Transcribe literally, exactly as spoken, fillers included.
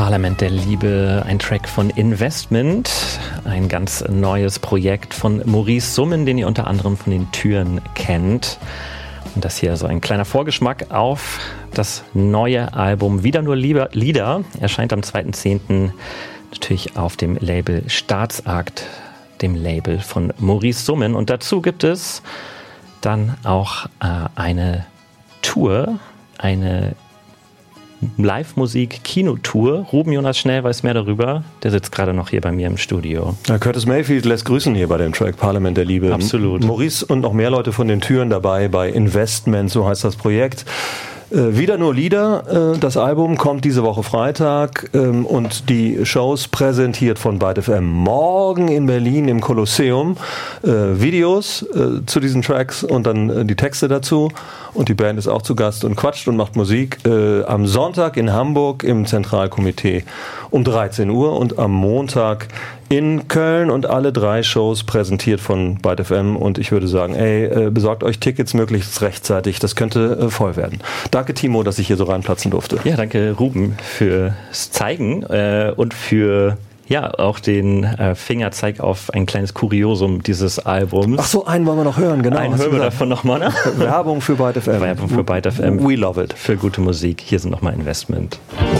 Parlament der Liebe, ein Track von Investment, ein ganz neues Projekt von Maurice Summen, den ihr unter anderem von den Türen kennt. Und das hier so ein kleiner Vorgeschmack auf das neue Album Wieder nur Lieber Lieder, erscheint am zweiten zehnten natürlich auf dem Label Staatsakt, dem Label von Maurice Summen. Und dazu gibt es dann auch äh, eine Tour, eine Live-Musik-Kinotour. Ruben Jonas Schnell weiß mehr darüber. Der sitzt gerade noch hier bei mir im Studio. Ja, Curtis Mayfield lässt grüßen hier bei dem Track Parlament der Liebe. Absolut. Maurice und noch mehr Leute von den Türen dabei bei Investment, so heißt das Projekt. Äh, wieder nur Lieder. Äh, das Album kommt diese Woche Freitag ähm, und die Shows präsentiert von Byte F M. Morgen in Berlin im Kolosseum. Äh, Videos äh, zu diesen Tracks und dann äh, die Texte dazu. Und die Band ist auch zu Gast und quatscht und macht Musik. Äh, am Sonntag in Hamburg im Zentralkomitee um dreizehn Uhr und am Montag in Köln, und alle drei Shows präsentiert von Byte F M. Und ich würde sagen, ey, äh, besorgt euch Tickets möglichst rechtzeitig. Das könnte äh, voll werden. Danke, Timo, dass ich hier so reinplatzen durfte. Ja, danke, Ruben, fürs Zeigen äh, und für ja auch den äh, Fingerzeig auf ein kleines Kuriosum dieses Albums. Ach so, einen wollen wir noch hören, genau. Einen hören wir davon nochmal, ne? Werbung für Byte F M. Werbung für Byte F M. We love it. Für gute Musik. Hier sind nochmal Investment.